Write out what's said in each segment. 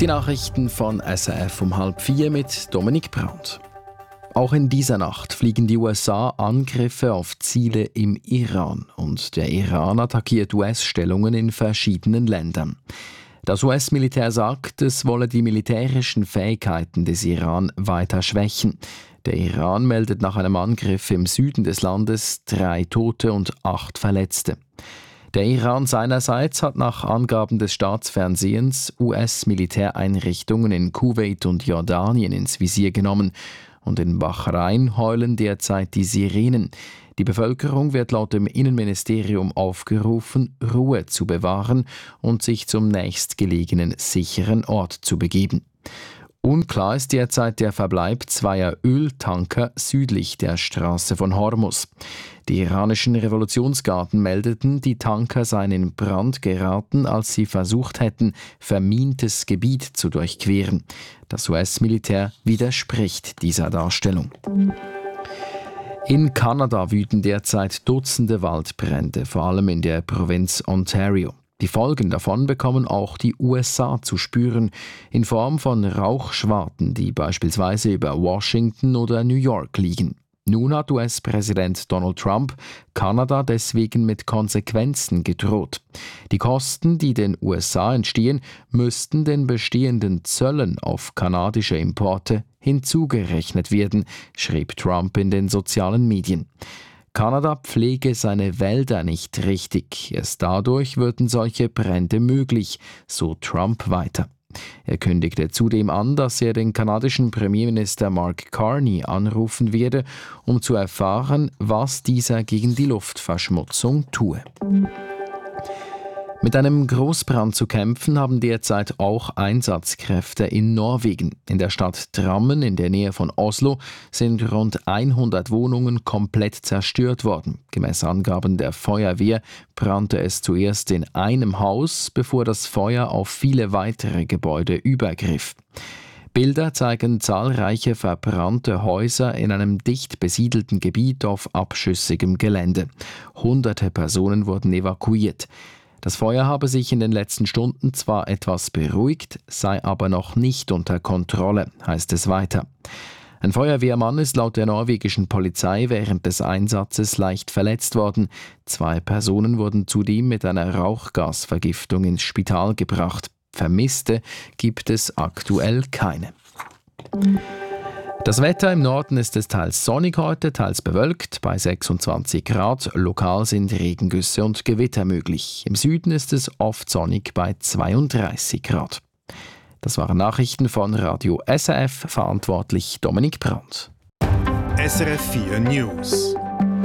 Die Nachrichten von SRF um 3:30 mit Dominik Brandt. Auch in dieser Nacht fliegen die USA Angriffe auf Ziele im Iran und der Iran attackiert US-Stellungen in verschiedenen Ländern. Das US-Militär sagt, es wolle die militärischen Fähigkeiten des Iran weiter schwächen. Der Iran meldet nach einem Angriff im Süden des Landes 3 Tote und 8 Verletzte. Der Iran seinerseits hat nach Angaben des Staatsfernsehens US-Militäreinrichtungen in Kuwait und Jordanien ins Visier genommen. Und in Bahrain heulen derzeit die Sirenen. Die Bevölkerung wird laut dem Innenministerium aufgerufen, Ruhe zu bewahren und sich zum nächstgelegenen sicheren Ort zu begeben. Unklar ist derzeit der Verbleib zweier Öltanker südlich der Straße von Hormuz. Die iranischen Revolutionsgarden meldeten, die Tanker seien in Brand geraten, als sie versucht hätten, vermintes Gebiet zu durchqueren. Das US-Militär widerspricht dieser Darstellung. In Kanada wüten derzeit Dutzende Waldbrände, vor allem in der Provinz Ontario. Die Folgen davon bekommen auch die USA zu spüren, in Form von Rauchschwaden, die beispielsweise über Washington oder New York liegen. Nun hat US-Präsident Donald Trump Kanada deswegen mit Konsequenzen gedroht. Die Kosten, die den USA entstehen, müssten den bestehenden Zöllen auf kanadische Importe hinzugerechnet werden, schrieb Trump in den sozialen Medien. Kanada pflege seine Wälder nicht richtig. Erst dadurch würden solche Brände möglich, so Trump weiter. Er kündigte zudem an, dass er den kanadischen Premierminister Mark Carney anrufen werde, um zu erfahren, was dieser gegen die Luftverschmutzung tue. Mit einem Großbrand zu kämpfen haben derzeit auch Einsatzkräfte in Norwegen. In der Stadt Drammen in der Nähe von Oslo sind rund 100 Wohnungen komplett zerstört worden. Gemäß Angaben der Feuerwehr brannte es zuerst in einem Haus, bevor das Feuer auf viele weitere Gebäude übergriff. Bilder zeigen zahlreiche verbrannte Häuser in einem dicht besiedelten Gebiet auf abschüssigem Gelände. Hunderte Personen wurden evakuiert. Das Feuer habe sich in den letzten Stunden zwar etwas beruhigt, sei aber noch nicht unter Kontrolle, heißt es weiter. Ein Feuerwehrmann ist laut der norwegischen Polizei während des Einsatzes leicht verletzt worden. 2 Personen wurden zudem mit einer Rauchgasvergiftung ins Spital gebracht. Vermisste gibt es aktuell keine. Das Wetter im Norden ist es teils sonnig heute, teils bewölkt, bei 26 Grad. Lokal sind Regengüsse und Gewitter möglich. Im Süden ist es oft sonnig bei 32 Grad. Das waren Nachrichten von Radio SRF, verantwortlich Dominik Brandt. SRF 4 News.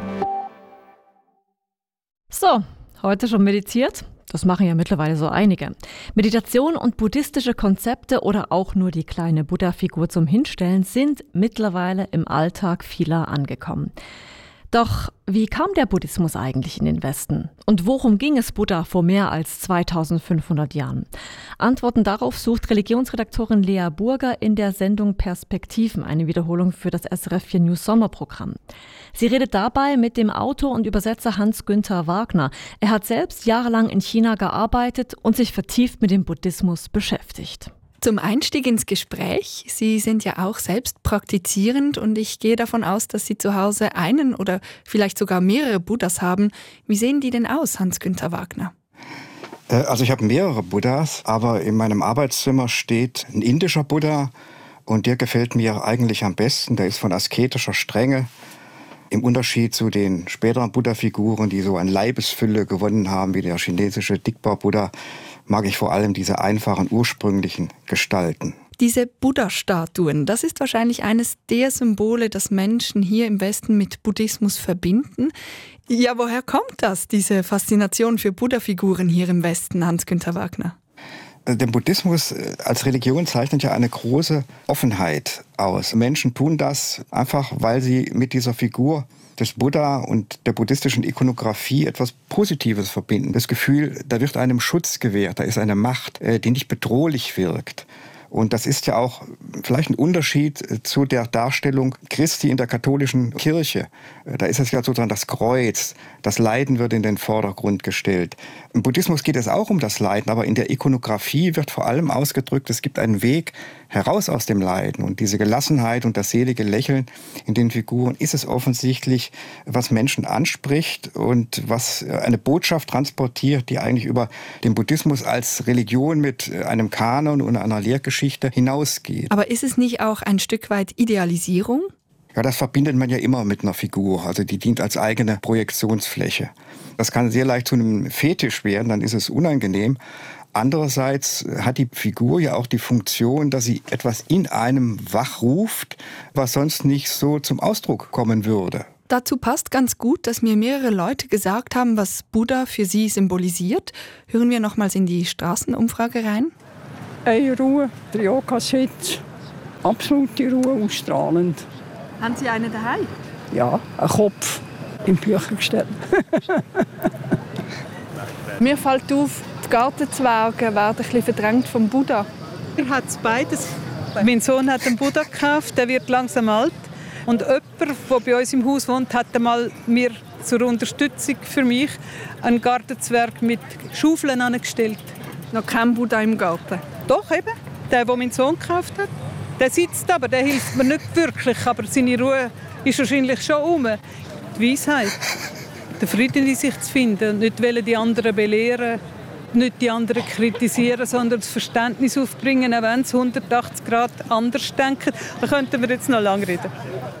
So, heute schon meditiert? Das machen ja mittlerweile so einige. Meditation und buddhistische Konzepte oder auch nur die kleine Buddha-Figur zum Hinstellen sind mittlerweile im Alltag vieler angekommen. Doch wie kam der Buddhismus eigentlich in den Westen? Und worum ging es Buddha vor mehr als 2500 Jahren? Antworten darauf sucht Religionsredaktorin Lea Burger in der Sendung Perspektiven, eine Wiederholung für das SRF 4 News Sommerprogramm. Sie redet dabei mit dem Autor und Übersetzer Hans-Günther Wagner. Er hat selbst jahrelang in China gearbeitet und sich vertieft mit dem Buddhismus beschäftigt. Zum Einstieg ins Gespräch. Sie sind ja auch selbst praktizierend und ich gehe davon aus, dass Sie zu Hause einen oder vielleicht sogar mehrere Buddhas haben. Wie sehen die denn aus, Hans-Günther Wagner? Also ich habe mehrere Buddhas, aber in meinem Arbeitszimmer steht ein indischer Buddha und der gefällt mir eigentlich am besten. Der ist von asketischer Strenge. Im Unterschied zu den späteren Buddha-Figuren, die so an Leibesfülle gewonnen haben, wie der chinesische Dickbau-Buddha, mag ich vor allem diese einfachen, ursprünglichen Gestalten. Diese Buddha-Statuen, das ist wahrscheinlich eines der Symbole, das Menschen hier im Westen mit Buddhismus verbinden. Ja, woher kommt das, diese Faszination für Buddha-Figuren hier im Westen, Hans-Günther Wagner? Der Buddhismus als Religion zeichnet ja eine große Offenheit aus. Menschen tun das einfach, weil sie mit dieser Figur des Buddha und der buddhistischen Ikonografie etwas Positives verbinden. Das Gefühl, da wird einem Schutz gewährt, da ist eine Macht, die nicht bedrohlich wirkt. Und das ist ja auch vielleicht ein Unterschied zu der Darstellung Christi in der katholischen Kirche. Da ist es ja sozusagen das Kreuz, das Leiden wird in den Vordergrund gestellt. Im Buddhismus geht es auch um das Leiden, aber in der Ikonografie wird vor allem ausgedrückt, es gibt einen Weg heraus aus dem Leiden. Und diese Gelassenheit und das selige Lächeln in den Figuren ist es offensichtlich, was Menschen anspricht und was eine Botschaft transportiert, die eigentlich über den Buddhismus als Religion mit einem Kanon und einer Lehrgeschichte hinausgeht. Aber ist es nicht auch ein Stück weit Idealisierung? Ja, das verbindet man ja immer mit einer Figur. Also die dient als eigene Projektionsfläche. Das kann sehr leicht zu einem Fetisch werden, dann ist es unangenehm. Andererseits hat die Figur ja auch die Funktion, dass sie etwas in einem wachruft, was sonst nicht so zum Ausdruck kommen würde. Dazu passt ganz gut, dass mir mehrere Leute gesagt haben, was Buddha für sie symbolisiert. Hören wir nochmals in die Straßenumfrage rein. Eine Ruhe, der Yoga-Sitz, absolute Ruhe, ausstrahlend. Haben Sie einen daheim? Ja, ein Kopf im Büchergestell. Mir fällt auf, die Gartenzwerge werden ein bisschen verdrängt vom Buddha. Er hat beides. Mein Sohn hat einen Buddha gekauft, der wird langsam alt. Und jemand, der bei uns im Haus wohnt, hat einmal mir zur Unterstützung für mich einen Gartenzwerg mit Schaufeln angestellt. Noch kein Buddha im Garten. Doch, eben. Der mein Sohn gekauft hat. Der sitzt aber, der hilft mir nicht wirklich. Aber seine Ruhe ist wahrscheinlich schon um. Die Weisheit, den Frieden in sich zu finden und nicht die anderen belehren, nicht die anderen kritisieren, sondern das Verständnis aufbringen, auch wenn sie 180 Grad anders denken. Da könnten wir jetzt noch lange reden.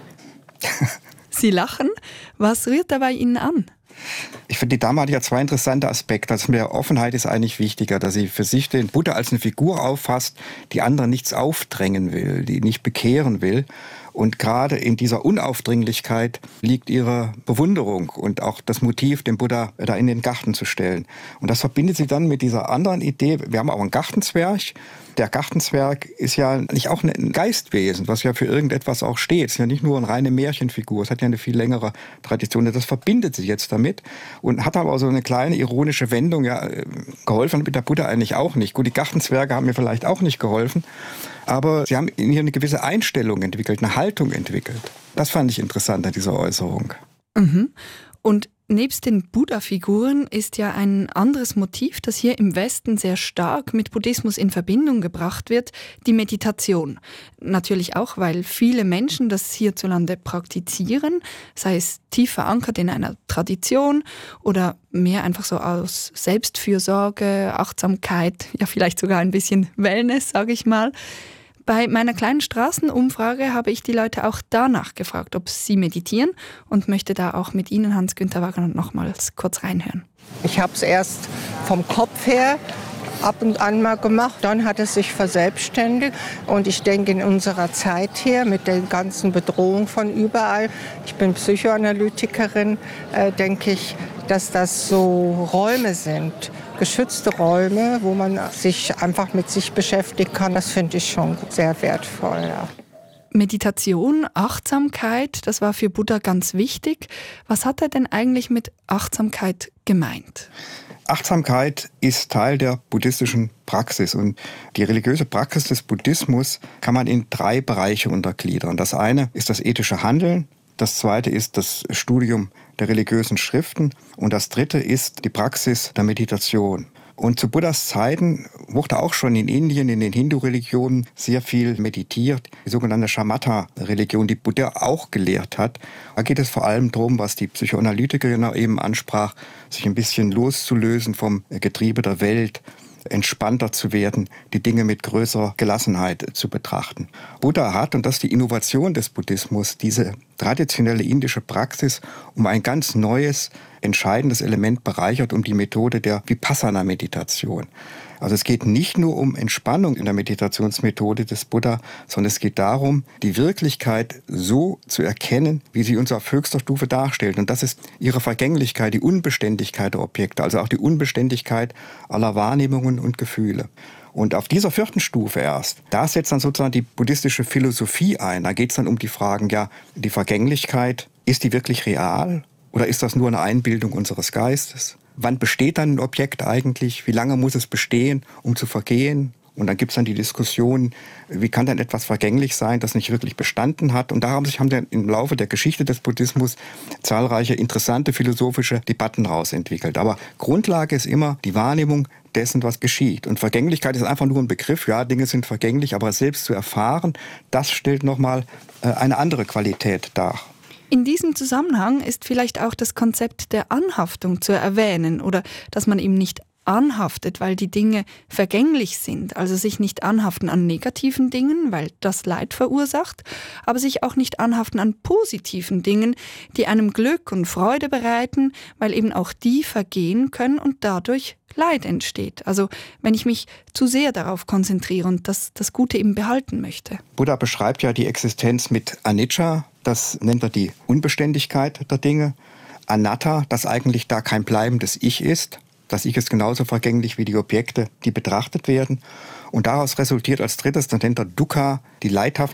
Sie lachen. Was rührt dabei Ihnen an? Ich finde, die Dame hat ja zwei interessante Aspekte. Also mehr Offenheit ist eigentlich wichtiger, dass sie für sich den Buddha als eine Figur auffasst, die anderen nichts aufdrängen will, die nicht bekehren will. Und gerade in dieser Unaufdringlichkeit liegt ihre Bewunderung und auch das Motiv, den Buddha da in den Garten zu stellen. Und das verbindet sie dann mit dieser anderen Idee. Wir haben auch einen Gartenzwerg. Der Gartenzwerg ist ja nicht auch ein Geistwesen, was ja für irgendetwas auch steht. Es ist ja nicht nur eine reine Märchenfigur. Es hat ja eine viel längere Tradition. Das verbindet sie jetzt damit und hat aber auch so eine kleine ironische Wendung. Ja, geholfen mit der Buddha eigentlich auch nicht. Gut, die Gartenzwerge haben mir vielleicht auch nicht geholfen. Aber sie haben in ihr eine gewisse Einstellung entwickelt, eine Haltung entwickelt. Das fand ich interessant an dieser Äußerung. Mhm. Und nebst den Buddha-Figuren ist ja ein anderes Motiv, das hier im Westen sehr stark mit Buddhismus in Verbindung gebracht wird, die Meditation. Natürlich auch, weil viele Menschen das hierzulande praktizieren, sei es tief verankert in einer Tradition oder mehr einfach so aus Selbstfürsorge, Achtsamkeit, ja vielleicht sogar ein bisschen Wellness, sage ich mal. Bei meiner kleinen Straßenumfrage habe ich die Leute auch danach gefragt, ob sie meditieren und möchte da auch mit Ihnen, Hans-Günther Wagner, nochmals kurz reinhören. Ich habe es erst vom Kopf her ab und an mal gemacht, dann hat es sich verselbstständigt und ich denke in unserer Zeit hier mit der ganzen Bedrohung von überall, ich bin Psychoanalytikerin, denke ich, dass das so Räume sind, geschützte Räume, wo man sich einfach mit sich beschäftigen kann. Das finde ich schon sehr wertvoll. Ja. Meditation, Achtsamkeit, das war für Buddha ganz wichtig. Was hat er denn eigentlich mit Achtsamkeit gemeint? Achtsamkeit ist Teil der buddhistischen Praxis und die religiöse Praxis des Buddhismus kann man in 3 Bereiche untergliedern. Das eine ist das ethische Handeln, das zweite ist das Studium der religiösen Schriften und das dritte ist die Praxis der Meditation. Und zu Buddhas Zeiten wurde auch schon in Indien, in den Hindu-Religionen sehr viel meditiert. Die sogenannte Shamatha-Religion, die Buddha auch gelehrt hat. Da geht es vor allem darum, was die Psychoanalytikerin eben ansprach, sich ein bisschen loszulösen vom Getriebe der Welt, entspannter zu werden, die Dinge mit größerer Gelassenheit zu betrachten. Buddha hat, und das ist die Innovation des Buddhismus, diese traditionelle indische Praxis um ein ganz neues, entscheidendes Element bereichert, um die Methode der Vipassana-Meditation. Also es geht nicht nur um Entspannung in der Meditationsmethode des Buddha, sondern es geht darum, die Wirklichkeit so zu erkennen, wie sie uns auf höchster Stufe darstellt. Und das ist ihre Vergänglichkeit, die Unbeständigkeit der Objekte, also auch die Unbeständigkeit aller Wahrnehmungen und Gefühle. Und auf dieser 4. Stufe erst, da setzt dann sozusagen die buddhistische Philosophie ein. Da geht es dann um die Fragen, ja, die Vergänglichkeit, ist die wirklich real oder ist das nur eine Einbildung unseres Geistes? Wann besteht dann ein Objekt eigentlich? Wie lange muss es bestehen, um zu vergehen? Und dann gibt es dann die Diskussion, wie kann denn etwas vergänglich sein, das nicht wirklich bestanden hat. Und da haben dann im Laufe der Geschichte des Buddhismus zahlreiche interessante philosophische Debatten rausentwickelt. Aber Grundlage ist immer die Wahrnehmung dessen, was geschieht. Und Vergänglichkeit ist einfach nur ein Begriff. Ja, Dinge sind vergänglich, aber es selbst zu erfahren, das stellt nochmal eine andere Qualität dar. In diesem Zusammenhang ist vielleicht auch das Konzept der Anhaftung zu erwähnen oder dass man eben nicht anhaftet, weil die Dinge vergänglich sind, also sich nicht anhaften an negativen Dingen, weil das Leid verursacht, aber sich auch nicht anhaften an positiven Dingen, die einem Glück und Freude bereiten, weil eben auch die vergehen können und dadurch Leid entsteht. Also wenn ich mich zu sehr darauf konzentriere und das Gute eben behalten möchte. Buddha beschreibt ja die Existenz mit Anicca, das nennt er die Unbeständigkeit der Dinge. Anatta, dass eigentlich da kein bleibendes Ich ist. Das Ich ist genauso vergänglich wie die Objekte, die betrachtet werden. Und daraus resultiert als drittes, dann nennt er Dukkha, die Leidhaftigkeit